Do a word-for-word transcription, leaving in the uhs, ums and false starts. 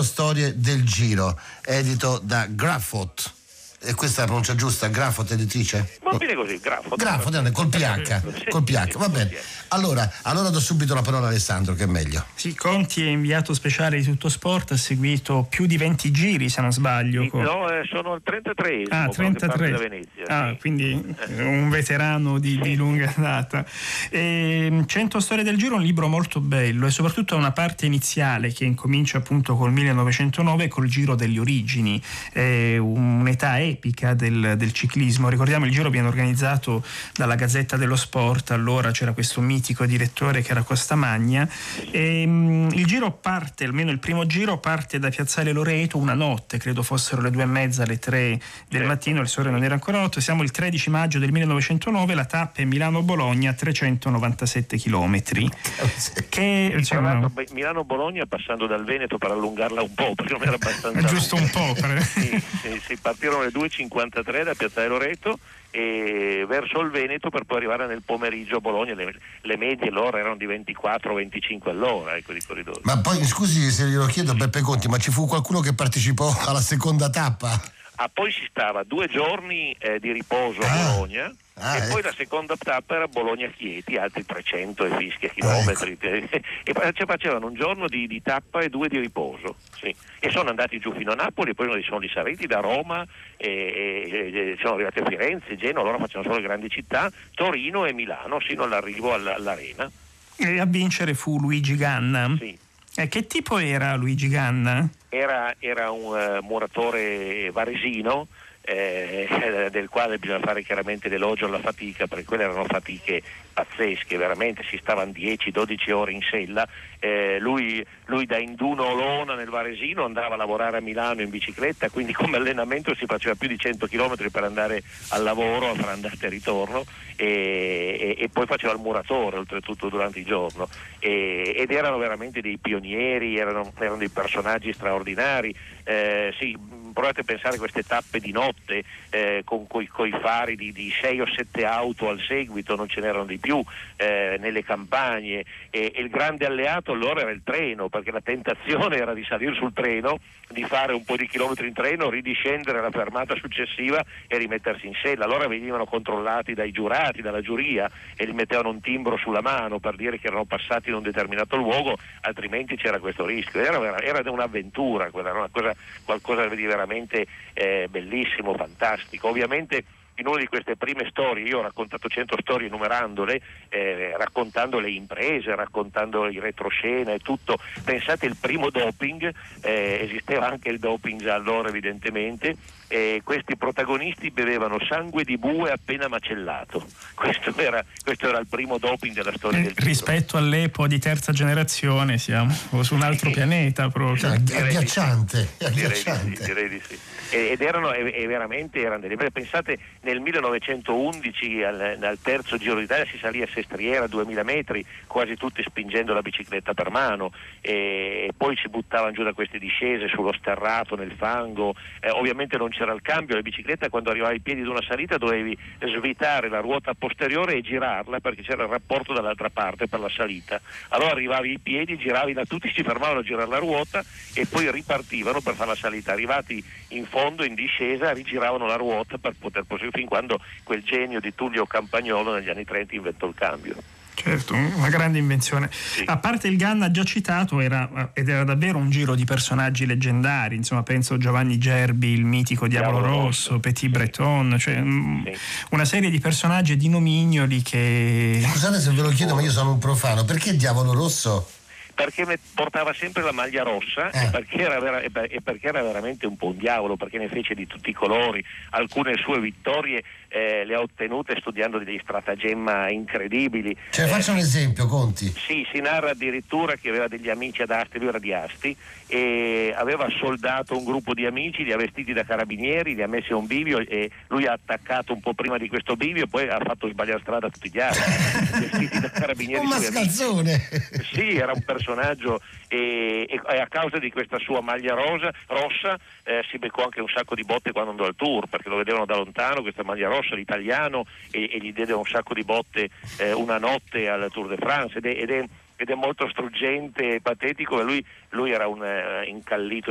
cento storie del Giro, edito da Grafot. E questa è la pronuncia giusta? Grafot, editrice? Va bene così, Grafot. Grafot, col P H, col P H, va bene. Allora, allora do subito la parola a Alessandro, che è meglio. Sì, Conti è inviato speciale di Tutto Sport, ha seguito più di venti giri, se non sbaglio. Sì, no, eh, sono il trentatreesimo. Ah, trentatré. Da Venezia. Ah, sì. Quindi un veterano di, di lunga data. E, cento storie del Giro è un libro molto bello e soprattutto una parte iniziale che incomincia appunto col millenovecentonove, col Giro delle origini, è un'età epica del, del ciclismo. Ricordiamo, il Giro viene organizzato dalla Gazzetta dello Sport, allora c'era questo mitico direttore che era Costamagna, e um, il Giro parte, almeno il primo giro parte da Piazzale Loreto una notte, credo fossero le due e mezza, le tre del mattino, il sole non era ancora otto. Siamo il tredici maggio del millenovecentonove, la tappa è Milano-Bologna, trecentonovantasette chilometri. Che diciamo, Milano-Bologna passando dal Veneto per allungarla un po', perché non era abbastanza giusto un po'. Per... sì, sì, sì, partirono le due e cinquantatré da Piazzale Loreto e verso il Veneto per poi arrivare nel pomeriggio a Bologna. Le, le medie l'ora erano di ventiquattro venticinque all'ora, ecco, di corridori. Ma poi scusi se glielo chiedo, Beppe Conti, ma ci fu qualcuno che partecipò alla seconda tappa? Ah, poi si stava due giorni eh, di riposo a ah. Bologna. Ah, e eh. poi la seconda tappa era Bologna-Chieti, altri trecento e fischia chilometri, ah, ecco. E cioè, facevano un giorno di, di tappa e due di riposo, sì. E sono andati giù fino a Napoli, poi sono risaliti da Roma e, e, e sono arrivati a Firenze, Genova, loro facevano solo le grandi città, Torino e Milano, sino all'arrivo all, all'Arena. E a vincere fu Luigi Ganna. Sì. E che tipo era Luigi Ganna? Era, era un uh, muratore varesino, Eh, del quale bisogna fare chiaramente l'elogio alla fatica, perché quelle erano fatiche pazzesche, veramente si stavano dieci dodici ore in sella. eh, lui, lui da Induno Olona nel Varesino andava a lavorare a Milano in bicicletta, quindi come allenamento si faceva più di cento chilometri per andare al lavoro, a fare andata e ritorno, e, e, e poi faceva il muratore oltretutto durante il giorno, e, ed erano veramente dei pionieri, erano, erano dei personaggi straordinari. eh, sì, provate a pensare a queste tappe di notte eh, con coi, coi fari di, di sei o sette auto al seguito, non ce n'erano di più eh, nelle campagne, e, e il grande alleato allora era il treno, perché la tentazione era di salire sul treno, di fare un po' di chilometri in treno, ridiscendere alla fermata successiva e rimettersi in sella. Allora venivano controllati dai giurati, dalla giuria, e gli mettevano un timbro sulla mano per dire che erano passati in un determinato luogo, altrimenti c'era questo rischio. Era, era un'avventura, quella era una cosa, qualcosa di veramente eh, bellissimo, fantastico. Ovviamente in una di queste prime storie, io ho raccontato cento storie numerandole, eh, raccontando le imprese, raccontando il retroscena e tutto. Pensate, il primo doping, eh, esisteva anche il doping già allora evidentemente, e questi protagonisti bevevano sangue di bue appena macellato. Questo era, questo era il primo doping della storia eh, del Giro. Rispetto all'Epo di terza generazione siamo su un altro pianeta proprio. Cioè, è agghiacciante, è Direi di agghiacciante. sì, direi di sì. Ed erano e, e veramente erano delle. Pensate, nel millenovecentoundici al, al terzo Giro d'Italia si salì a Sestriera, duemila metri, quasi tutti spingendo la bicicletta per mano, e, e poi si buttavano giù da queste discese sullo sterrato, nel fango. Eh, ovviamente non c'era il cambio, la bicicletta quando arrivavi ai piedi di una salita dovevi svitare la ruota posteriore e girarla, perché c'era il rapporto dall'altra parte per la salita. Allora arrivavi ai piedi, giravi da tutti, si fermavano a girare la ruota e poi ripartivano per fare la salita. Arrivati in fondo, in discesa, rigiravano la ruota per poter proseguire, fin quando quel genio di Tullio Campagnolo negli anni trenta inventò il cambio. Certo, una grande invenzione. Sì. A parte il Ganna già citato, era, ed era davvero un giro di personaggi leggendari, insomma penso Giovanni Gerbi, il mitico Diavolo, Diavolo Rosso, Rosso, Petit sì. Breton, cioè sì. una serie di personaggi e di nomignoli che... Scusate se ve lo chiedo, ma io sono un profano, perché Diavolo Rosso? Perché portava sempre la maglia rossa eh. e, perché era vera- e perché era veramente un po' un diavolo, perché ne fece di tutti i colori. Alcune sue vittorie eh, le ha ottenute studiando degli stratagemma incredibili. Cioè, eh, faccia un esempio, Conti. Sì, si narra addirittura che aveva degli amici ad Asti, lui era di Asti, e aveva soldato un gruppo di amici, li ha vestiti da carabinieri, li ha messi a un bivio, e lui ha attaccato un po' prima di questo bivio e poi ha fatto sbagliare strada a tutti gli altri, vestiti da carabinieri. Un mascalzone! Sì, era un personaggio, e, e a causa di questa sua maglia rosa, rossa eh, si beccò anche un sacco di botte quando andò al Tour, perché lo vedevano da lontano questa maglia rossa, l'italiano, e, e gli diede un sacco di botte eh, una notte al Tour de France, ed è, ed è ed è molto struggente e patetico. Lui, lui era un uh, incallito